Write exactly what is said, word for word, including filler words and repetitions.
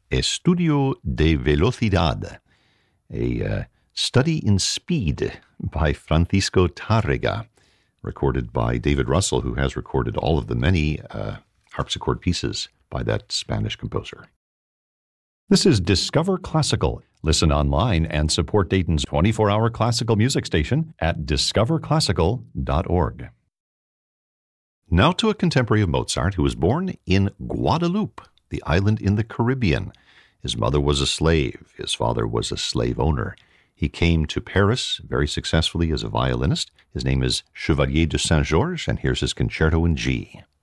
Estudio de Velocidad, a uh, study in speed by Francisco Tárrega, recorded by David Russell, who has recorded all of the many uh, harpsichord pieces by that Spanish composer. This is Discover Classical. Listen online and support Dayton's twenty-four hour classical music station at discover classical dot org. Now to a contemporary of Mozart who was born in Guadeloupe, the island in the Caribbean. His mother was a slave. His father was a slave owner. He came to Paris very successfully as a violinist. His name is Chevalier de Saint-Georges, and here's his concerto in G.